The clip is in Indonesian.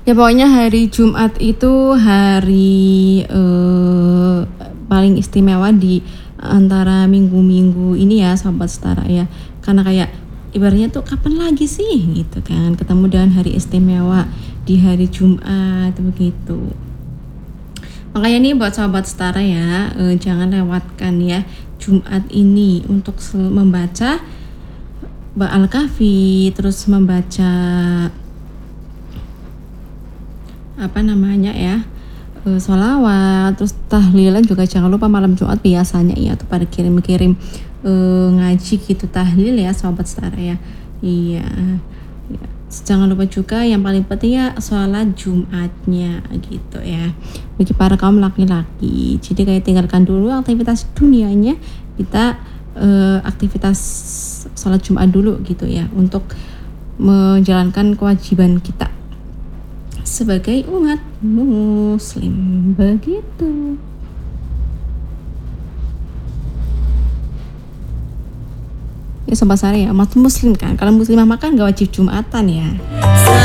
Ya pokoknya hari Jumat itu hari paling istimewa di antara minggu-minggu ini ya sahabat setara ya. Karena kayak ibaratnya tuh kapan lagi sih gitu kan ketemu dengan hari istimewa di hari Jumat begitu. Makanya nih buat sahabat setara ya, jangan lewatkan ya Jumat ini untuk membaca Al-Kahfi, terus membaca sholawat, terus tahlilan juga jangan lupa malam Jumat biasanya ya tuh pada kirim-kirim ngaji gitu tahlil ya sahabat setara ya. Iya. Ya. Jangan lupa juga yang paling penting ya sholat Jumatnya gitu ya bagi para kaum laki-laki. Jadi kayak tinggalkan dulu aktivitas dunianya, kita aktivitas sholat Jumat dulu gitu ya untuk menjalankan kewajiban kita sebagai umat muslim begitu. Ya sobat sari ya, umat muslim kan, kalau muslimah makan gak wajib Jumatan ya.